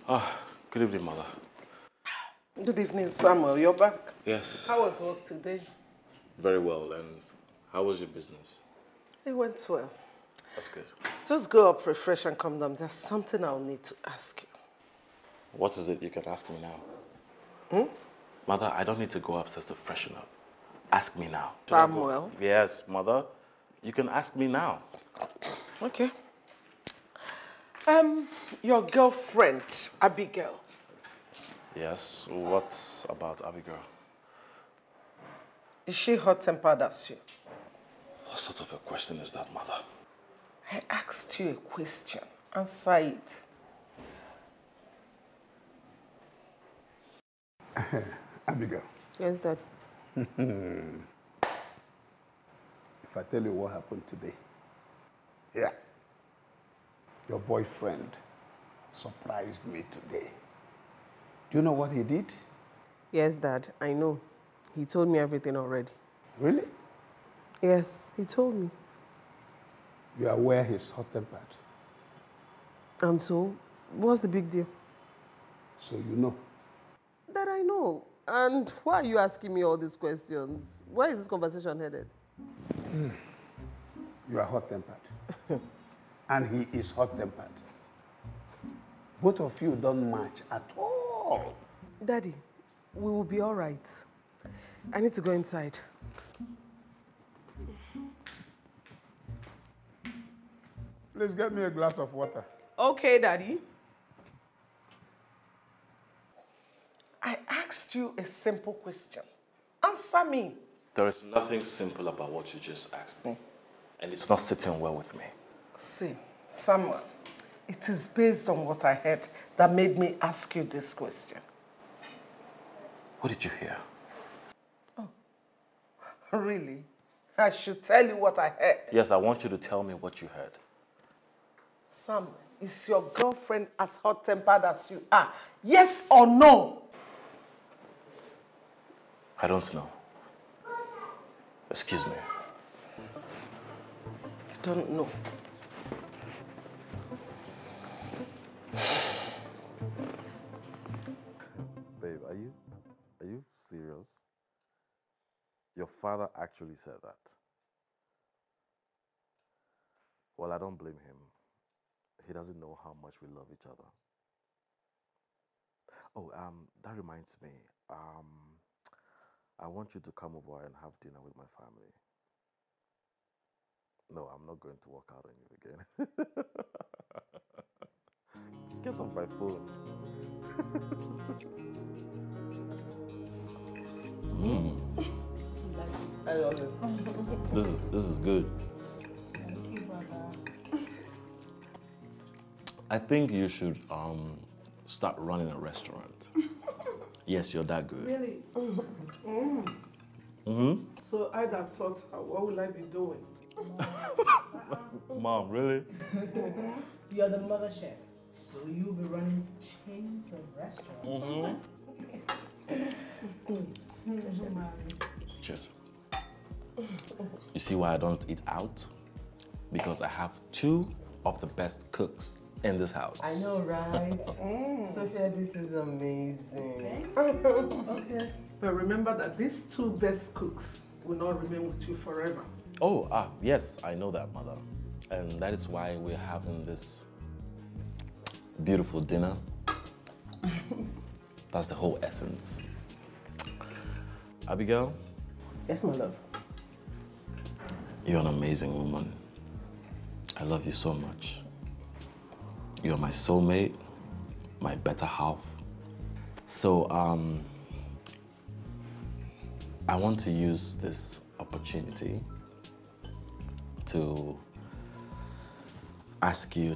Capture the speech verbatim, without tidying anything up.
Ah, good evening, Mother. Good evening, Samuel. You're back? Yes. How was work today? Very well. And how was your business? It went well. That's good. Just go up, refresh, and come down. There's something I'll need to ask you. What is it you can ask me now? Hmm? Mother, I don't need to go upstairs to freshen up. Ask me now. Samuel? Yes, Mother. You can ask me now. Okay. Um, your girlfriend, Abigail. Yes. What about Abigail? Is she hot-tempered as you? What sort of a question is that, Mother? I asked you a question. Answer it. Abigail. Yes, Dad. If I tell you what happened today, yeah, your boyfriend surprised me today. Do you know what he did? Yes, Dad, I know. He told me everything already. Really? Yes, he told me. You are aware he's hot-tempered. And so, what's the big deal? So you know. That I know. And why are you asking me all these questions? Where is this conversation headed? Mm. You are hot-tempered. And he is hot-tempered. Both of you don't match at all. Daddy, we will be all right. I need to go inside. Please get me a glass of water. Okay, Daddy. I asked you a simple question. Answer me. There is nothing simple about what you just asked me. And it's not sitting well with me. See, Samuel, it is based on what I heard that made me ask you this question. What did you hear? Oh, really? I should tell you what I heard. Yes, I want you to tell me what you heard. Sam, is your girlfriend as hot-tempered as you are? Yes or no? I don't know. Excuse me. You don't know. Babe, are you, are you serious? Your father actually said that. Well, I don't blame him. He doesn't know how much we love each other. Oh, um, that reminds me. Um, I want you to come over and have dinner with my family. No, I'm not going to walk out on you again. Get off my phone. Mm. I love it. This is this is good. Thank you, brother. I think you should um start running a restaurant. Yes, you're that good. Really? Mm. Mm-hmm. So I'd have thought, uh, what will I be doing? Mom, really? You're the mother chef, so you'll be running chains of restaurants. Mm-hmm. Cheers. You see why I don't eat out? Because I have two of the best cooks in this house. I know, right? mm. Sophia, this is amazing. Okay. Okay. But remember that these two best cooks will not remain with you forever. Oh, ah, yes, I know that, Mother. And that is why we're having this beautiful dinner. That's the whole essence. Abigail? Yes, my love. You're an amazing woman. I love you so much. You're my soulmate, my better half. So, um, I want to use this opportunity to ask you